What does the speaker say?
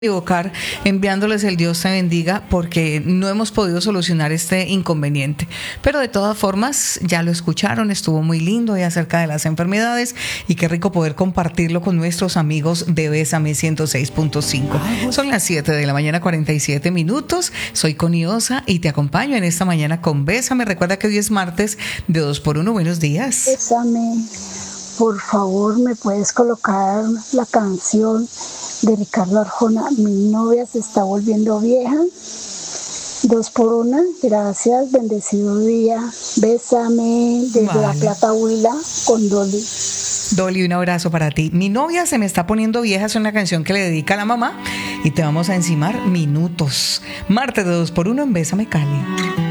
equivocar enviándoles el Dios te bendiga porque no hemos podido solucionar este inconveniente, pero de todas formas ya lo escucharon, estuvo muy lindo y acerca de las enfermedades y qué rico poder compartirlo con nuestros amigos de Bésame 106.5. Son las 7 de la mañana 47 minutos, soy Connie Osa y te acompaño en esta mañana con Bésame. Recuerda que hoy es martes de 2x1. Buenos días. Bésame, por favor, ¿me puedes colocar la canción de Ricardo Arjona? Mi novia se está volviendo vieja. 2x1, gracias, bendecido día. Bésame desde La Plata, Huila, con Dolly. Dolly, un abrazo para ti. Mi novia se me está poniendo vieja, es una canción que le dedica a la mamá y te vamos a encimar minutos. Martes de 2x1 en Bésame Cali.